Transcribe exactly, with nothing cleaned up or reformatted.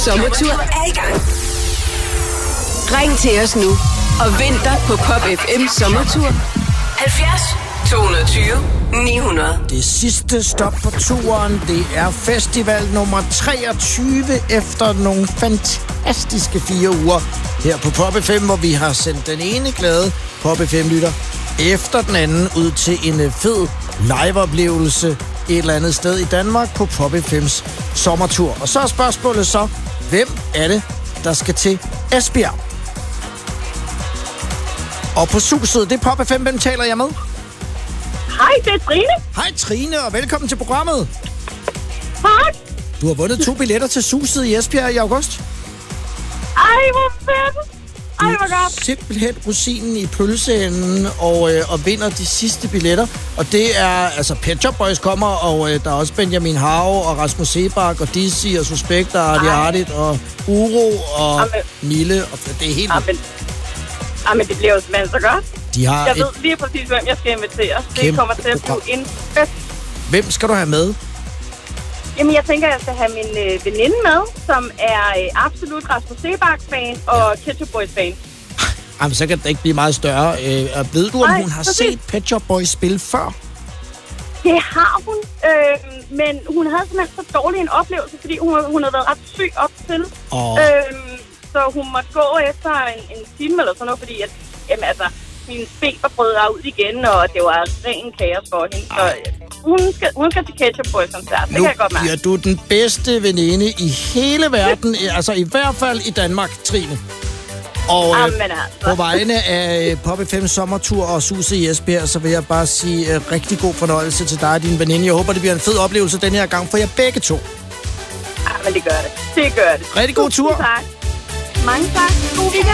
Sommertur er i gang. Ring til os nu og vinter på Pop F M Sommertur. halvfjerds to tyve ni hundrede. Det sidste stop på turen, det er festival nummer treogtyve efter nogle fantastiske fire uger her på Pop F M, hvor vi har sendt den ene glade Pop F M-lytter efter den anden ud til en fed liveoplevelse et eller andet sted i Danmark på Pop F M's sommertur. Og så er spørgsmålet så, hvem er det, der skal til Esbjerg? Og på Suset, det er Pop F M, hvem taler jeg med? Hej, det er Trine. Hej Trine, og velkommen til programmet. Tak. Du har vundet to billetter til Suset i Esbjerg i august. Ej, hvor fedt. Ej, hvor godt. Simpelthen rosinen i pølseenden og, øh, og vinder de sidste billetter. Og det er, altså Pet Shop Boys kommer, og øh, der er også Benjamin Hav og Rasmus Sebak og Dizzy og Suspekt og Artie Artit og Uro og Amen. Mille. Og det er helt... Amen. Amen, det bliver jo simpelthen så godt. De har jeg et... ved lige præcis, hvem jeg skal invitere. Det kommer til at blive en fest. Hvem skal du have med? Jamen, jeg tænker, jeg skal have min øh, veninde med, som er øh, absolut Rasmus Sebak-fan og ja. Ketchup Boys-fan. Jamen, så kan det ikke blive meget større. Øh, ved du, om Ej, hun har set Pet Shop Boys spille før? Det har hun, øh, men hun havde simpelthen så dårlig en oplevelse, fordi hun, hun havde været ret syg op til. Oh. Øh, så hun måtte gå efter en, en time eller sådan noget, fordi at, jamen, altså, min feber brød ud igen, og det var ren kaos for hende. Så hun skal, hun skal til Ketchup Boys-koncert, det kan jeg godt mærke. Nu bliver du den bedste veninde i hele verden, altså i hvert fald i Danmark, Trine. Og øh, Amen, altså. på vegne af Pop F M Sommertur og Suset i Esbjerg, så vil jeg bare sige uh, rigtig god fornøjelse til dig og din veninde. Jeg håber, det bliver en fed oplevelse den her gang for jer begge to. Ja, men det gør det. Det gør det. Rigtig god tur. Tak. Mange tak. God weekend.